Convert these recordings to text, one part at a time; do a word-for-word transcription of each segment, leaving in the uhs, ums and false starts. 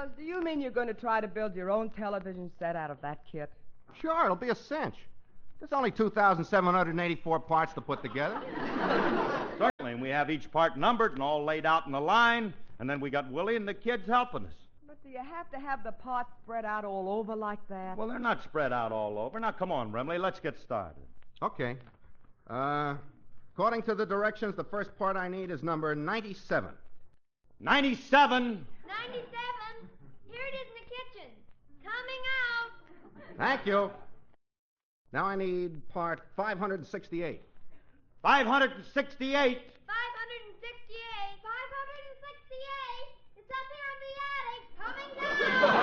fellas, do you mean you're going to try to build your own television set out of that kit? Sure, it'll be a cinch. There's only two thousand seven hundred eighty-four parts to put together. Certainly, and we have each part numbered and all laid out in a line, and then we got Willie and the kids helping us. But do you have to have the parts spread out all over like that? Well, they're not spread out all over. Now, come on, Remley, let's get started. Okay. Uh, according to the directions, the first part I need is number ninety-seven. ninety-seven. ninety-seven. Here it is in the kitchen. Coming out. Thank you. Now I need part five hundred sixty-eight. five hundred sixty-eight. five hundred sixty-eight. five hundred sixty-eight. It's up here in the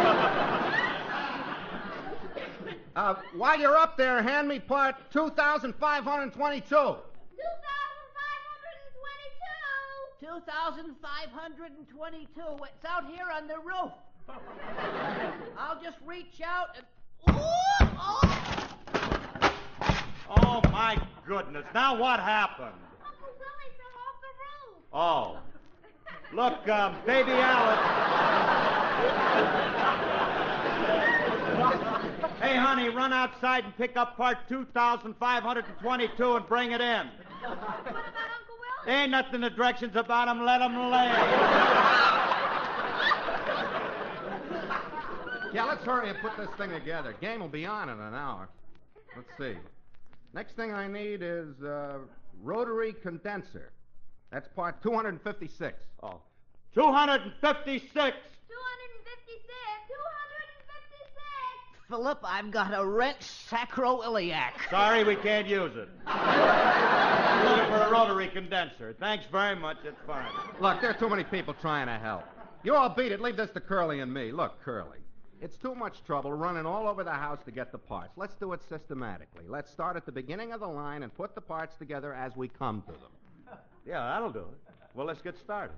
attic. Coming down. Uh, while you're up there, hand me part two thousand five hundred twenty-two. two thousand five hundred twenty-two. two thousand five hundred twenty-two. It's out here on the roof. I'll just reach out and... Ooh! Oh! Oh, my goodness. Now what happened? Uncle Willie fell off the roof. Oh. Look, um, baby Alice. Hey, honey, run outside and pick up part two thousand five hundred twenty-two and bring it in. What about Uncle Willie? There ain't nothing the directions about him. Let him lay. Yeah, let's hurry and put this thing together. Game will be on in an hour. Let's see. Next thing I need is uh, rotary condenser. That's part two hundred fifty-six. Oh. two hundred fifty-six. two hundred fifty-six. two hundred fifty-six. Philip, I've got a wrench sacroiliac. Sorry, we can't use it. We're looking for a rotary condenser. Thanks very much. It's fine. Look, there are too many people trying to help. You all beat it. Leave this to Curly and me. Look, Curly, it's too much trouble running all over the house to get the parts. Let's do it systematically. Let's start at the beginning of the line and put the parts together as we come to them. Yeah, that'll do it. Well, let's get started.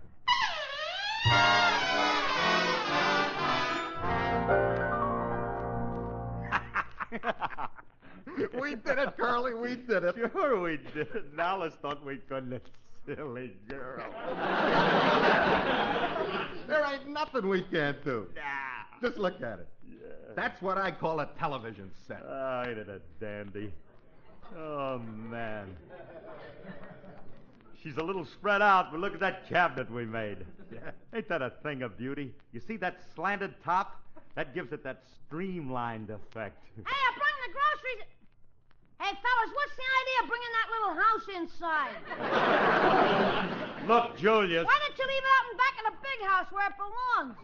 We did it, Curly. We did it. Sure we did. Alice thought we couldn't. Silly girl. There ain't nothing we can't do. Nah. Just look at it. Yeah. That's what I call a television set. Oh, ain't it a dandy? Oh, man. She's a little spread out, but look at that cabinet we made. Ain't that a thing of beauty? You see that slanted top? That gives it that streamlined effect. Hey, I brought the groceries. Hey, fellas, what's the idea of bringing that little house inside? Look, Julius. Why don't you leave it out in back of the big house where it belongs?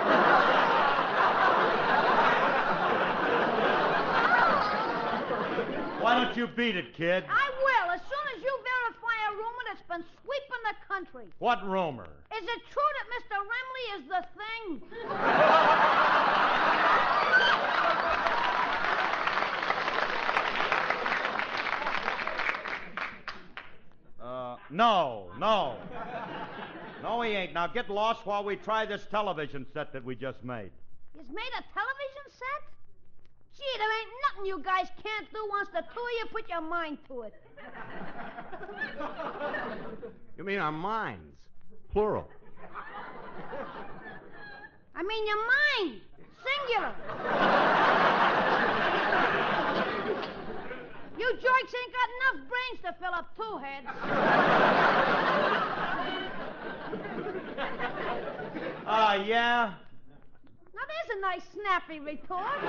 Why don't you beat it, kid? I will, as soon as you verify a rumor that's been sweeping the country. What rumor? Is it true that Mister Remley is the thing? Uh, no, no. No, he ain't. Now get lost while we try this television set that we just made. He's made a television set? Gee, there ain't nothing you guys can't do once the two of you put your mind to it. You mean our minds? Plural. I mean your mind. Singular. You jerks ain't got enough brains to fill up two heads. Ah, uh, yeah? Now, there's a nice snappy retort.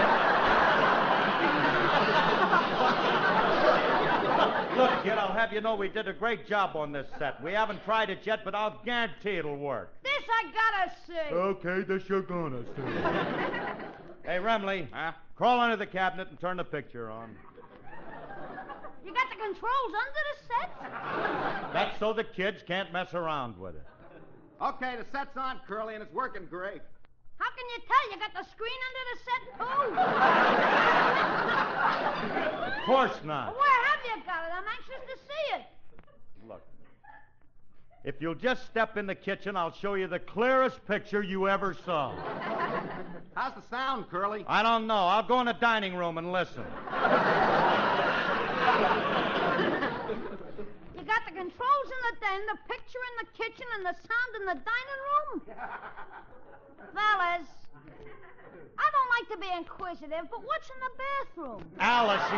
Look, kid, I'll have you know we did a great job on this set. We haven't tried it yet, but I'll guarantee it'll work. This I gotta see. Okay, this you're gonna see. Hey, Remley, huh? Crawl under the cabinet and turn the picture on. You got the controls under the set? That's so the kids can't mess around with it. Okay, the set's on, Curly, and it's working great. How can you tell? You got the screen under the set, too? Of course not. Well, where have you got it? I'm anxious to see it. Look, if you'll just step in the kitchen, I'll show you the clearest picture you ever saw. How's the sound, Curly? I don't know. I'll go in the dining room and listen. You got the controls in the then the picture in the kitchen and the sound in the dining room? Fellas, I don't like to be inquisitive, but what's in the bathroom? Alice, she...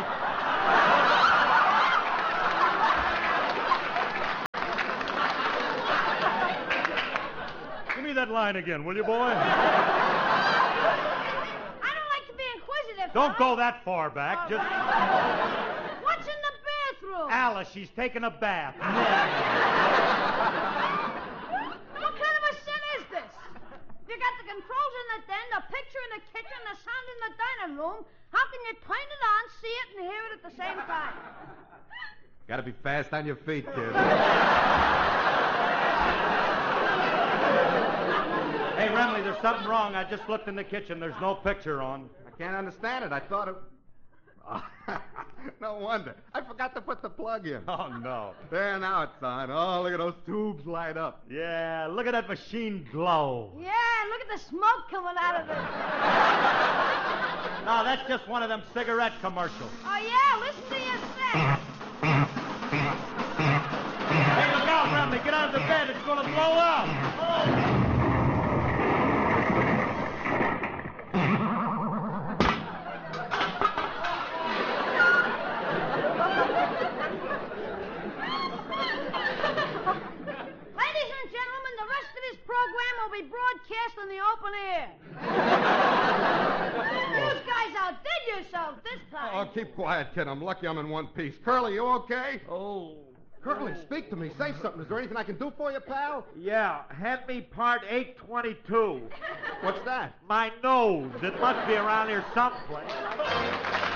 Give me that line again, will you, boy? I don't like to be inquisitive. Don't fellas. go that far back. Just... What's in the bathroom? Alice, she's taking a bath. What kind of a sin is this? You got the controls in the den, the picture in the kitchen, the sound in the dining room. How can you turn it on, see it, and hear it at the same time? Gotta be fast on your feet, kid. Hey, Remley, there's something wrong. I just looked in the kitchen. There's no picture on. I can't understand it. I thought it... Oh, no wonder. I forgot to put the plug in. Oh, no. There, now it's on. Oh, look at those tubes light up. Yeah, look at that machine glow. Yeah, look at the smoke coming out of it. No, that's just one of them cigarette commercials. Oh, yeah, listen to yourself. Hey, look out, Remley. Get out of the bed. It's going to blow up. Oh. Ladies and gentlemen, the rest of this program will be broadcast in the open air. You guys outdid yourselves this time. Oh, keep quiet, kid. I'm lucky I'm in one piece. Curly, you okay? Oh. Curly, speak to me. Say something. Is there anything I can do for you, pal? Yeah, hand me part eight twenty-two. What's that? My nose. It must be around here someplace.